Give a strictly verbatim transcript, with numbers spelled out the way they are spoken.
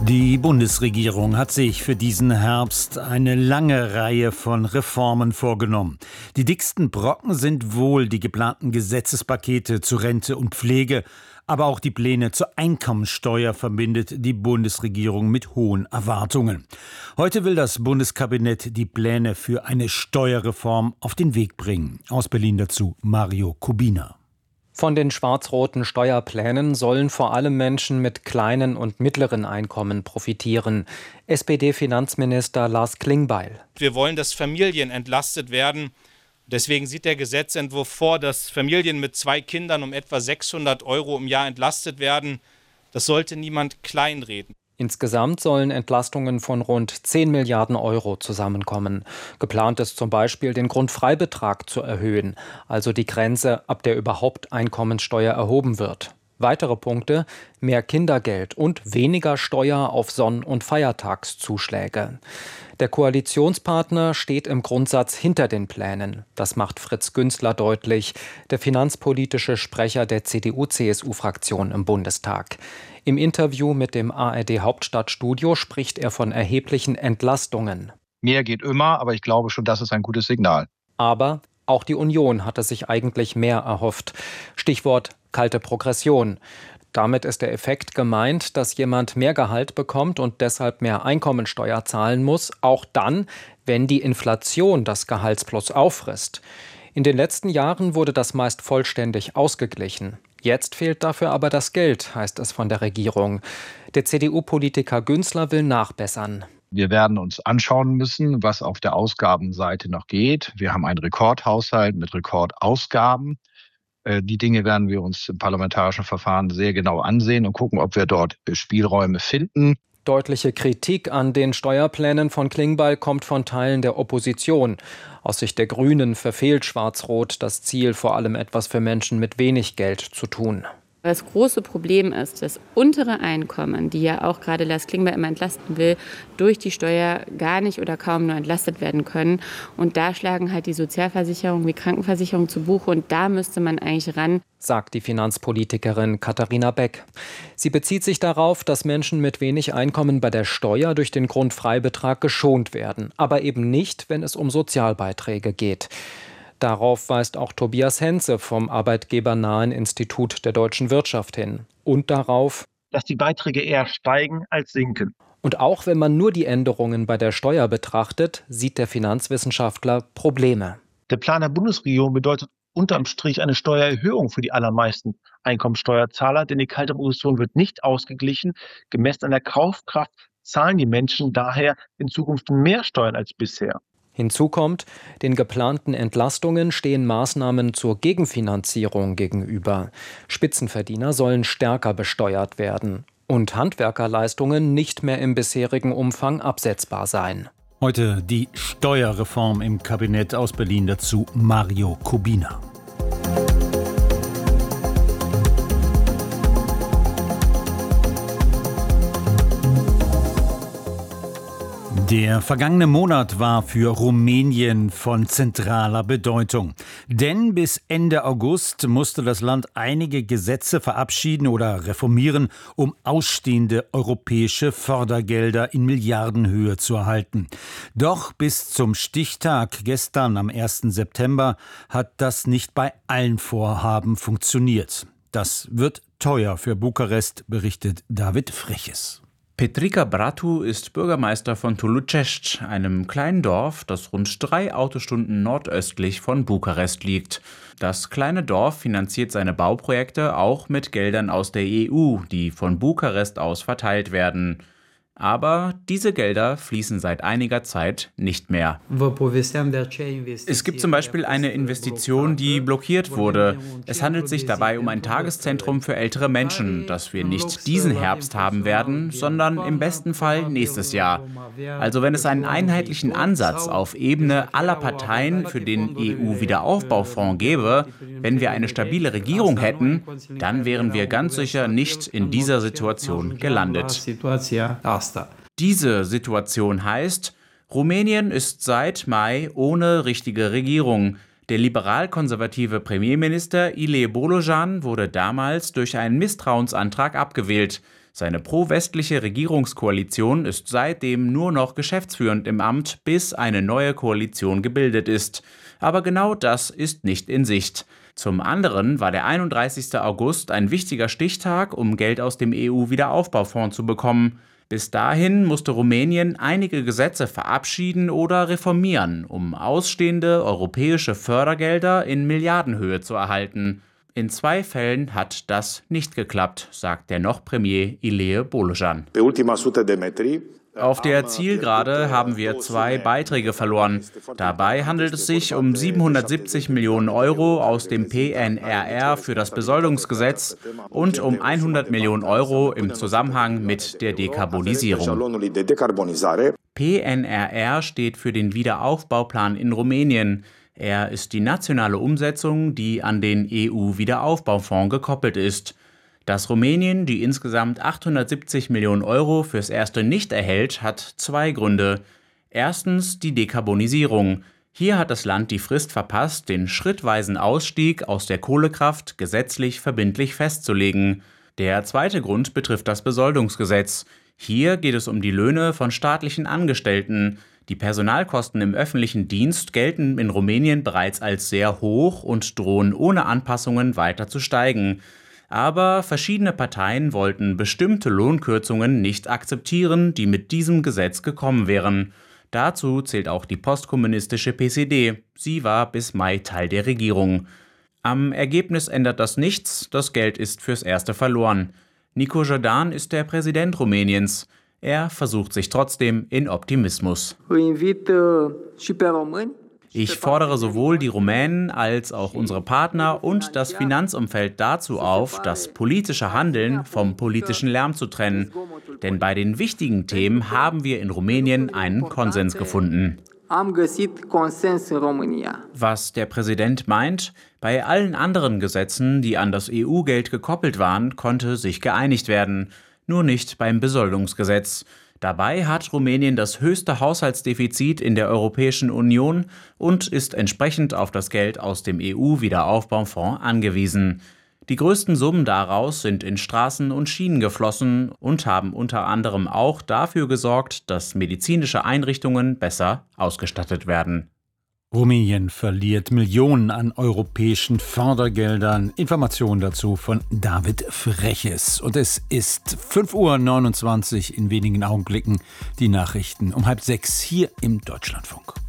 Die Bundesregierung hat sich für diesen Herbst eine lange Reihe von Reformen vorgenommen. Die dicksten Brocken sind wohl die geplanten Gesetzespakete zu Rente und Pflege, aber auch die Pläne zur Einkommensteuer verbindet die Bundesregierung mit hohen Erwartungen. Heute will das Bundeskabinett die Pläne für eine Steuerreform auf den Weg bringen. Aus Berlin dazu Mario Kubina. Von den schwarz-roten Steuerplänen sollen vor allem Menschen mit kleinen und mittleren Einkommen profitieren. S P D-Finanzminister Lars Klingbeil. Wir wollen, dass Familien entlastet werden. Deswegen sieht der Gesetzentwurf vor, dass Familien mit zwei Kindern um etwa sechshundert Euro im Jahr entlastet werden. Das sollte niemand kleinreden. Insgesamt sollen Entlastungen von rund zehn Milliarden Euro zusammenkommen. Geplant ist zum Beispiel, den Grundfreibetrag zu erhöhen, also die Grenze, ab der überhaupt Einkommensteuer erhoben wird. Weitere Punkte: mehr Kindergeld und weniger Steuer auf Sonn- und Feiertagszuschläge. Der Koalitionspartner steht im Grundsatz hinter den Plänen. Das macht Fritz Günzler deutlich, der finanzpolitische Sprecher der C D U C S U-Fraktion im Bundestag. Im Interview mit dem A R D-Hauptstadtstudio spricht er von erheblichen Entlastungen. Mehr geht immer, aber ich glaube schon, das ist ein gutes Signal. Aber auch die Union hatte sich eigentlich mehr erhofft. Stichwort kalte Progression. Damit ist der Effekt gemeint, dass jemand mehr Gehalt bekommt und deshalb mehr Einkommensteuer zahlen muss, auch dann, wenn die Inflation das Gehaltsplus auffrisst. In den letzten Jahren wurde das meist vollständig ausgeglichen. Jetzt fehlt dafür aber das Geld, heißt es von der Regierung. Der C D U-Politiker Günzler will nachbessern. Wir werden uns anschauen müssen, was auf der Ausgabenseite noch geht. Wir haben einen Rekordhaushalt mit Rekordausgaben. Die Dinge werden wir uns im parlamentarischen Verfahren sehr genau ansehen und gucken, ob wir dort Spielräume finden. Deutliche Kritik an den Steuerplänen von Klingbeil kommt von Teilen der Opposition. Aus Sicht der Grünen verfehlt Schwarz-Rot das Ziel, vor allem etwas für Menschen mit wenig Geld zu tun. Das große Problem ist, dass untere Einkommen, die ja auch gerade Lars Klingbeil immer entlasten will, durch die Steuer gar nicht oder kaum nur entlastet werden können. Und da schlagen halt die Sozialversicherungen wie Krankenversicherung zu Buche und da müsste man eigentlich ran, sagt die Finanzpolitikerin Katharina Beck. Sie bezieht sich darauf, dass Menschen mit wenig Einkommen bei der Steuer durch den Grundfreibetrag geschont werden, aber eben nicht, wenn es um Sozialbeiträge geht. Darauf weist auch Tobias Henze vom arbeitgebernahen Institut der deutschen Wirtschaft hin. Und darauf, dass die Beiträge eher steigen als sinken. Und auch wenn man nur die Änderungen bei der Steuer betrachtet, sieht der Finanzwissenschaftler Probleme. Der Plan der Bundesregierung bedeutet unterm Strich eine Steuererhöhung für die allermeisten Einkommensteuerzahler, denn die kalte Progression wird nicht ausgeglichen. Gemessen an der Kaufkraft zahlen die Menschen daher in Zukunft mehr Steuern als bisher. Hinzu kommt, den geplanten Entlastungen stehen Maßnahmen zur Gegenfinanzierung gegenüber. Spitzenverdiener sollen stärker besteuert werden und Handwerkerleistungen nicht mehr im bisherigen Umfang absetzbar sein. Heute die Steuerreform im Kabinett. Aus Berlin dazu Mario Kubina. Der vergangene Monat war für Rumänien von zentraler Bedeutung. Denn bis Ende August musste das Land einige Gesetze verabschieden oder reformieren, um ausstehende europäische Fördergelder in Milliardenhöhe zu erhalten. Doch bis zum Stichtag gestern am ersten September hat das nicht bei allen Vorhaben funktioniert. Das wird teuer für Bukarest, berichtet David Freches. Petrica Bratu ist Bürgermeister von Tulucesc, einem kleinen Dorf, das rund drei Autostunden nordöstlich von Bukarest liegt. Das kleine Dorf finanziert seine Bauprojekte auch mit Geldern aus der E U, die von Bukarest aus verteilt werden. Aber diese Gelder fließen seit einiger Zeit nicht mehr. Es gibt zum Beispiel eine Investition, die blockiert wurde. Es handelt sich dabei um ein Tageszentrum für ältere Menschen, das wir nicht diesen Herbst haben werden, sondern im besten Fall nächstes Jahr. Also wenn es einen einheitlichen Ansatz auf Ebene aller Parteien für den E U-Wiederaufbaufonds gäbe, wenn wir eine stabile Regierung hätten, dann wären wir ganz sicher nicht in dieser Situation gelandet. Diese Situation heißt, Rumänien ist seit Mai ohne richtige Regierung. Der liberal-konservative Premierminister Ile Bolojan wurde damals durch einen Misstrauensantrag abgewählt. Seine pro-westliche Regierungskoalition ist seitdem nur noch geschäftsführend im Amt, bis eine neue Koalition gebildet ist. Aber genau das ist nicht in Sicht. Zum anderen war der einunddreißigste August ein wichtiger Stichtag, um Geld aus dem E U-Wiederaufbaufonds zu bekommen. Bis dahin musste Rumänien einige Gesetze verabschieden oder reformieren, um ausstehende europäische Fördergelder in Milliardenhöhe zu erhalten. In zwei Fällen hat das nicht geklappt, sagt der noch Premier Ilie Bolojan. Auf der Zielgerade haben wir zwei Beiträge verloren. Dabei handelt es sich um siebenhundertsiebzig Millionen Euro aus dem P N R R für das Besoldungsgesetz und um hundert Millionen Euro im Zusammenhang mit der Dekarbonisierung. P N R R steht für den Wiederaufbauplan in Rumänien. Er ist die nationale Umsetzung, die an den E U-Wiederaufbaufonds gekoppelt ist. Dass Rumänien die insgesamt achthundertsiebzig Millionen Euro fürs Erste nicht erhält, hat zwei Gründe. Erstens die Dekarbonisierung. Hier hat das Land die Frist verpasst, den schrittweisen Ausstieg aus der Kohlekraft gesetzlich verbindlich festzulegen. Der zweite Grund betrifft das Besoldungsgesetz. Hier geht es um die Löhne von staatlichen Angestellten. Die Personalkosten im öffentlichen Dienst gelten in Rumänien bereits als sehr hoch und drohen ohne Anpassungen weiter zu steigen. Aber verschiedene Parteien wollten bestimmte Lohnkürzungen nicht akzeptieren, die mit diesem Gesetz gekommen wären. Dazu zählt auch die postkommunistische P S D. Sie war bis Mai Teil der Regierung. Am Ergebnis ändert das nichts, das Geld ist fürs Erste verloren. Nicu Jordan ist der Präsident Rumäniens. Er versucht sich trotzdem in Optimismus. Ich fordere sowohl die Rumänen als auch unsere Partner und das Finanzumfeld dazu auf, das politische Handeln vom politischen Lärm zu trennen. Denn bei den wichtigen Themen haben wir in Rumänien einen Konsens gefunden. Was der Präsident meint, bei allen anderen Gesetzen, die an das E U-Geld gekoppelt waren, konnte sich geeinigt werden. Nur nicht beim Besoldungsgesetz. Dabei hat Rumänien das höchste Haushaltsdefizit in der Europäischen Union und ist entsprechend auf das Geld aus dem E U-Wiederaufbaufonds angewiesen. Die größten Summen daraus sind in Straßen und Schienen geflossen und haben unter anderem auch dafür gesorgt, dass medizinische Einrichtungen besser ausgestattet werden. Rumänien verliert Millionen an europäischen Fördergeldern. Informationen dazu von David Freches. Und es ist fünf Uhr neunundzwanzig, in wenigen Augenblicken die Nachrichten um halb sechs hier im Deutschlandfunk.